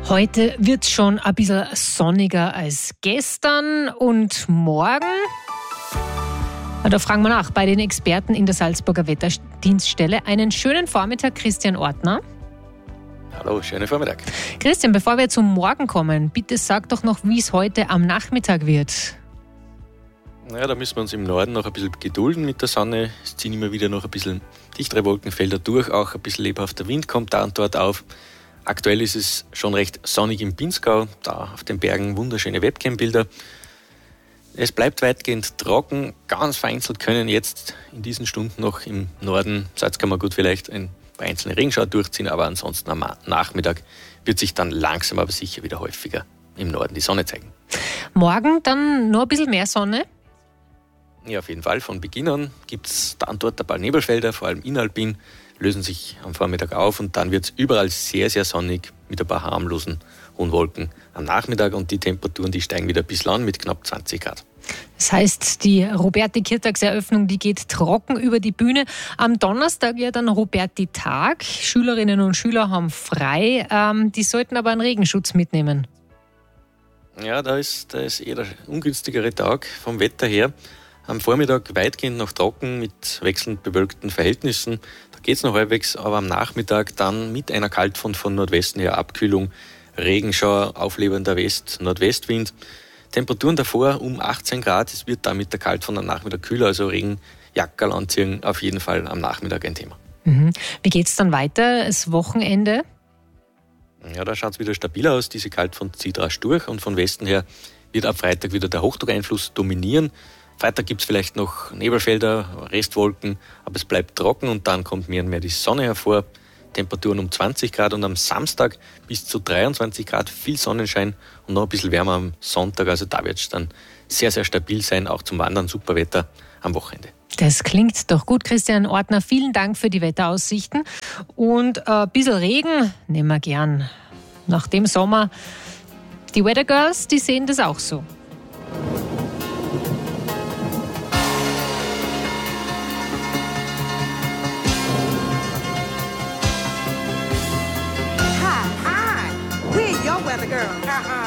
Heute wird es schon ein bisschen sonniger als gestern und morgen. Da fragen wir nach bei den Experten in der Salzburger Wetterdienststelle. Einen schönen Vormittag, Christian Ortner. Hallo, schönen Vormittag. Christian, bevor wir zum Morgen kommen, bitte sag doch noch, wie es heute am Nachmittag wird. Naja, da müssen wir uns im Norden noch ein bisschen gedulden mit der Sonne. Es ziehen immer wieder noch ein bisschen dichtere Wolkenfelder durch, auch ein bisschen lebhafter Wind kommt da und dort auf. Aktuell ist es schon recht sonnig im Pinzgau, da auf den Bergen wunderschöne Webcam-Bilder. Es bleibt weitgehend trocken, ganz vereinzelt können jetzt in diesen Stunden noch im Norden, Salzkammergut vielleicht, ein paar einzelne Regenschauer durchziehen, aber ansonsten am Nachmittag wird sich dann langsam aber sicher wieder häufiger im Norden die Sonne zeigen. Morgen dann noch ein bisschen mehr Sonne? Ja, auf jeden Fall. Von Beginn an gibt es da und dort ein paar Nebelfelder, vor allem inalpin, lösen sich am Vormittag auf und dann wird es überall sehr, sehr sonnig mit ein paar harmlosen hohen Wolken am Nachmittag und die Temperaturen, die steigen wieder ein bisschen an mit knapp 20 Grad. Das heißt, die Roberti-Kirtagseröffnung, die geht trocken über die Bühne. Am Donnerstag ja dann Roberti-Tag. Schülerinnen und Schüler haben frei. Die sollten aber einen Regenschutz mitnehmen. Ja, da ist eher der ungünstigere Tag vom Wetter her. Am Vormittag weitgehend noch trocken mit wechselnd bewölkten Verhältnissen. Da geht es noch halbwegs, aber am Nachmittag dann mit einer Kaltfront von Nordwesten her Abkühlung, Regenschauer, auflebender West-Nordwestwind. Temperaturen davor um 18 Grad. Es wird dann mit der Kaltfront am Nachmittag kühler, also Regenjackerl anziehen auf jeden Fall am Nachmittag ein Thema. Wie geht es dann weiter, das Wochenende? Ja, da schaut es wieder stabiler aus. Diese Kaltfront zieht rasch durch und von Westen her wird ab Freitag wieder der Hochdruckeinfluss dominieren. Freitag gibt es vielleicht noch Nebelfelder, Restwolken, aber es bleibt trocken und dann kommt mehr und mehr die Sonne hervor. Temperaturen um 20 Grad und am Samstag bis zu 23 Grad, viel Sonnenschein und noch ein bisschen wärmer am Sonntag. Also da wird es dann sehr, sehr stabil sein, auch zum Wandern, super Wetter am Wochenende. Das klingt doch gut, Christian Ortner. Vielen Dank für die Wetteraussichten. Und ein bisschen Regen nehmen wir gern. Nach dem Sommer, die Weather Girls, die sehen das auch so. We're your weather girls.